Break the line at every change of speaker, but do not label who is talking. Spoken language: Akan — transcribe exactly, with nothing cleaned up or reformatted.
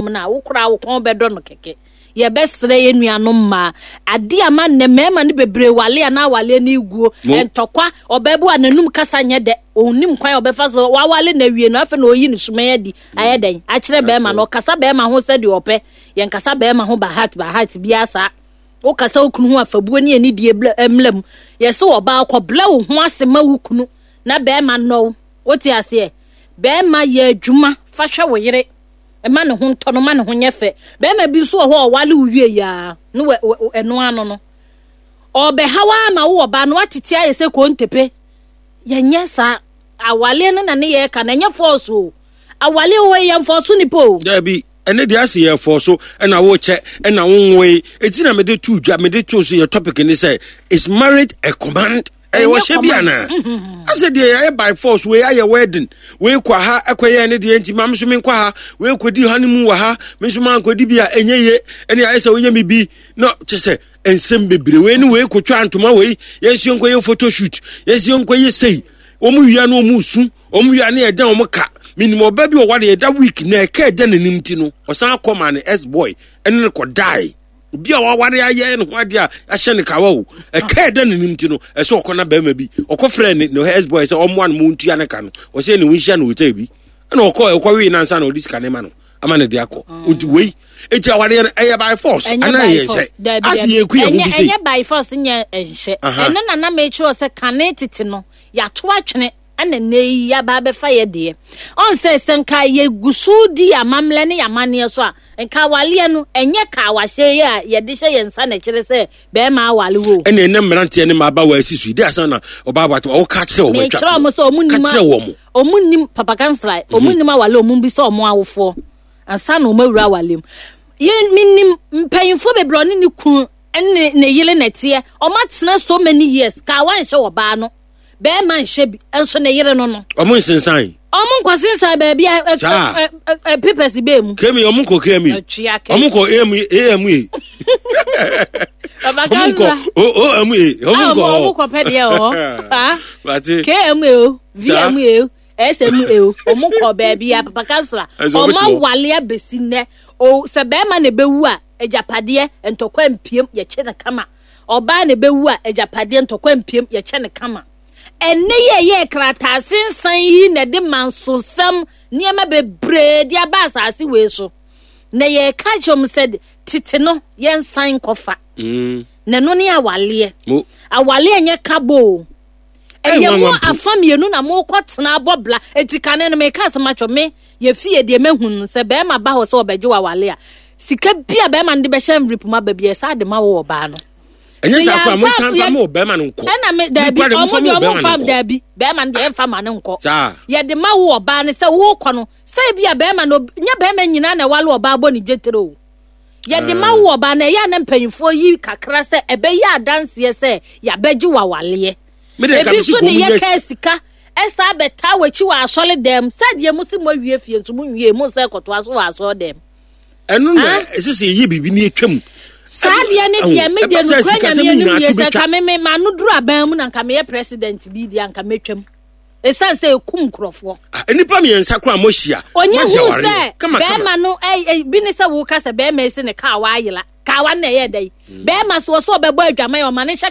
na wo kura wo kon bedo no keke ye besre ye nuanom ma ade ama ne mema ne bebre wale na wale na iguo entokwa obebu ananum kasa nye de onim kwan obefa so wa wale na wie no afa na oyi ne sumaya di ayeden a kire be ma no kasa be ma ho se de ope ye kasa be ma ho ba hat ba hat biasa o kasa okunu ho afabuo ne ani die emlem ye se oba akobla wo ho asema wukunu na be ma no oti ase be ma ye adwuma fa hwe wo yire e ma ne ho nto no ma ne ho nyefe be ma bi so ho wale uwie ya no eno ano no obe hawa ma wo ba no atete aye se ko ntepe ye nyesa awale no na ne ye ka na nye force o awale wo ye force ni po
da bi ene dia se ye force na wo che na wo nwe eti na me de tu dwa me de tu so ye topic ni say is marriage a command eh wo she bia na ase de ye by force we aye wedding we kwa ha ekoye ne de enti mam so me kwa ha we kodi honeymoon wa ha me so man kodi bia enye ye ene aye se wo nyame bi no che se ensem bebre we ni we kotwa antoma we yesi onkoye photo shoot yesi onkoye sei omu wia no omu su omu wia ne edan omu ka minimo ba bi o wade da week na ka edan nanim ti no osan akoma ne S boy ene ko die bi a waware aye no ade a ahye ne kawa o e ka edan nanim ti no e so okona ba ma bi okofre ne no S boy se omo an mo ntua ne ka no o se ne wunhia no wota bi na okọ okọ na nsa na odisika ne ma no ama ne de akọ unti wei eti aware eye by force ana ye hye as ye ku ye hu bi se
enye by force nye ehye ene na na ma echi o se kane titi no ya to atwene ana nei ya ba be fa ye de on se senka ye gusudi amamle ne yamane so a enka wale no enye ka wahye ye a ye de hye ye nsa na kire se be ma wale wo
ene ene mmerante ne ma ba wa asisu de asa na oba ba o ka kire o ma twa
kire mo so omunnim omunnim papa kansla omunnim awale omun bi se omo awofo ansa na o mawura walem ye minnim mpanyimfo bebro ne ne kun ene ne yele nete o matena so many years ka wan hye oba no be man hye bi enso ne yere no no
omun sensan
omun kwasensan ba bia papers be mu
kemi omun ko kemi omun ko emu emu e
baba kanza
o o emu e omun ko
omun ko pede o ha
bati
kemu e vmu e esmu e omun ko ba bia papa kanza o ma wale abesi ne o se be ma ne bewu a ejapade entokwa mpiem ye che ne kama oba ne bewu a ejapade entokwa mpiem ye che ne kama enne ye ye krata sensan yi na de mansosam niema bebre dia basase we so na ye ka jom said titi no ye nsan kofa mm na no ne awale awale enye kabo eye mo afamienu na mo kwotena abobla etikane no me ka semacho me ye fie de mehun se be ma ba ho se obeje awale a sika bia be ma nde be hye mripuma ba bia sa de ma wo ba no
enye sa kwa mo san fa mo be ma nko
na me da bi omo de omo fam da bi be ma de fa ma nko ye de ma wo ba ne se wo kɔ no se bia be ma no nya be ma nyina na wale oba abo ni dwetero ye de ma wo ba na ya na mpanyifo yi kakra se ebe ya danse se ya beji wa wale ebi so de ye ka sika esa beta wachi wa asole dem said ye musi mo wie fie nso mo wie mo se kɔto aso wa aso dem
enu na esese yi bibi ni etwam
sadia ne dia me dia no kwanya me no ye se ka me me ma no duru aban mu na nka me president bi dia nka metwam esan se kum krofo
enipa me yensa kra mo hia
onye hu se be ma no eh bi ne se wo ka se be ma ese ne ka wa ayela ka wa na ye dai be ma so so be bo adwaman o ma ne